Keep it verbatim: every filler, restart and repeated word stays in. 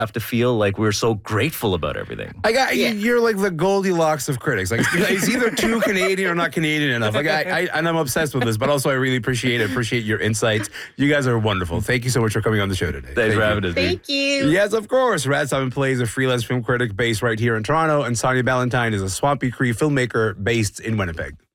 have to feel like we're so grateful about everything. I got Yeah. you're like the Goldilocks of critics. Like it's either too Canadian or not Canadian enough. Like I, I and I'm obsessed with this, but also I really appreciate it. Appreciate your insights. You guys are wonderful. Thank you so much for coming on the show today. Thanks Thank for you. having us. dude. Thank you. Yes, of course. Rad Simon Plays, a freelance film critic based right here in Toronto, and Sonia Ballantyne is a Swampy Cree filmmaker based in Winnipeg.